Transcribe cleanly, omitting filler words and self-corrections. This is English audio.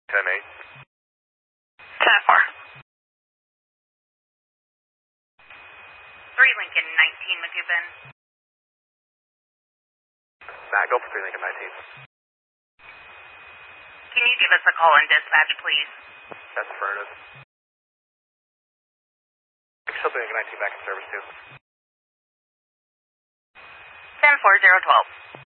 10-8. 10-4. 3 Lincoln 19 McGubbin. Back up 3 Lincoln 19. Can you give us a call in dispatch, please? That's affirmative. Still 3 Lincoln 19 back in service too. 10-4, 012.